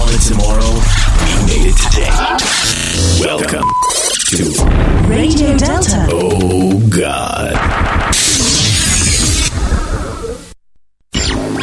wanted tomorrow, we made it today. Welcome to Radio Delta. Oh God.